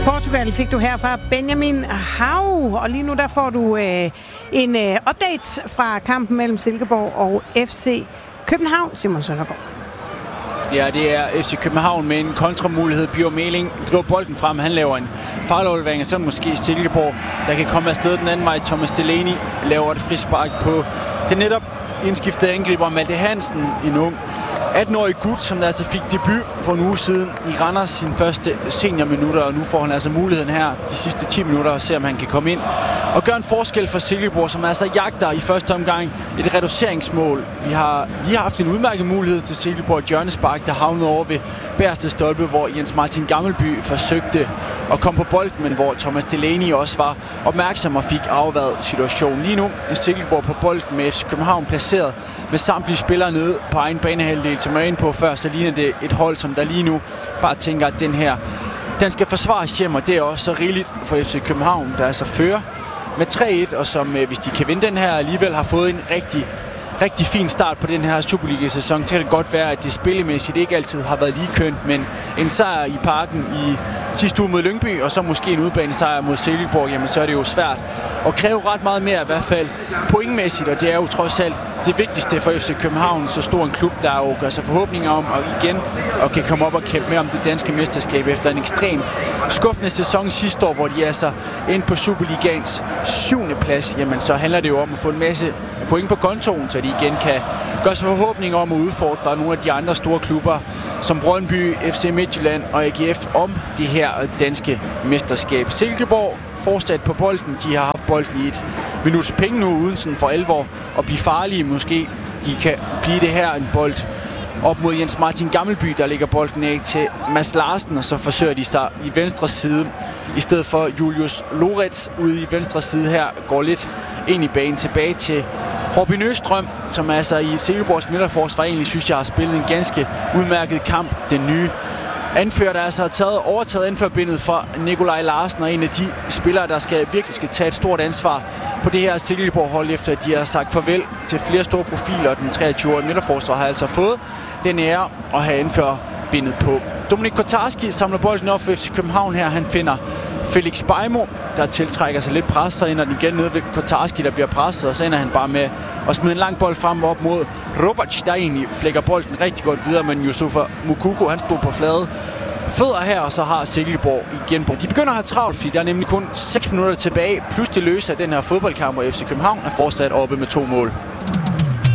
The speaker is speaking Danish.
Portugal fik du her fra Benjamin Hav, og lige nu der får du en update fra kampen mellem Silkeborg og FC København. Simon Søndergaard. Ja, det er FC København med en kontramulighed. Bjørn Meling driver bolden frem. Han laver en fejlaflevering, og så måske Silkeborg, der kan komme afsted den anden vej. Thomas Delaney laver et frispark på den netop indskiftede angriber Malte Hansen, en ung 18-årig gut, som der altså fik debut for en uge siden i Randers, sin første seniorminutter, og nu får han altså muligheden her de sidste 10 minutter at se, om han kan komme ind og gøre en forskel for Silkeborg, som altså jagter i første omgang et reduceringsmål. Vi har lige haft en udmærket mulighed til Silkeborg, et hjørnespark, der havnede over ved bagerste stolpe, hvor Jens Martin Gammelby forsøgte at komme på bolden, men hvor Thomas Delaney også var opmærksom og fik afværet situationen. Lige nu er Silkeborg på bolden med FC København placeret med samtlige spillere nede på egen banehalvdel, som jeg er inde på før, så ligner det et hold, som der lige nu bare tænker, at den skal forsvares hjem, og det er også så rigeligt for FC København, der altså fører med 3-1, og som hvis de kan vinde den her, alligevel har fået en rigtig fin start på den her Superliga-sæson. Så kan det godt være, at det spillemæssigt ikke altid har været lige kønt, men en sejr i Parken i sidste uge mod Lyngby, og så måske en udbanesejr mod Silkeborg, jamen så er det jo svært at kræve ret meget mere, i hvert fald pointmæssigt, og det er jo trods alt det vigtigste for FC København, så stor en klub, der jo gør sig forhåbninger om at igen og kan komme op og kæmpe med om det danske mesterskab efter en ekstrem skuffende sæson sidste år, hvor de altså endte på Superligaens 7. plads. Jamen så handler det jo om at få en masse point på kontoen, så de igen kan gøre sig forhåbninger om at udfordre nogle af de andre store klubber, som Brøndby, FC Midtjylland og AGF om det her danske mesterskab. Silkeborg fortsat på bolden. De har haft bolden i et minuts penge nu, uden sådan for alvor at blive farlige. Måske de kan blive det her en bold op mod Jens Martin Gammelby, der lægger bolden af til Mads Larsen, og så forsøger de sig i venstre side, i stedet for Julius Loretz ude i venstre side her, går lidt ind i banen tilbage til Robin Østrøm, som altså i Silkeborgs midterforsvar egentlig synes jeg har spillet en ganske udmærket kamp. Den nye anfører, der altså har overtaget anførbindet fra Nikolaj Larsen, og en af de spillere, der virkelig skal tage et stort ansvar på det her Silkeborg-hold, efter at de har sagt farvel til flere store profiler. Den 23-årige midterforsvar har altså fået den ære at have anførbindet på. Dominik Kotarski samler bolden op for FC København her. Han finder Felix Bejmo, der tiltrækker sig lidt pres, så ender den igen nede ved Kotarski, der bliver presset, og så ender han bare med at smide en lang bold frem op mod Robac, der egentlig flækker bolden rigtig godt videre, men Yusufa Mukoko, han stod på flade fødder her, og så har Silkeborg igen på. De begynder at have travlt, fordi der er nemlig kun 6 minutter tilbage, plus det løse af den her fodboldkamp, og FC København er fortsat oppe med 2 mål.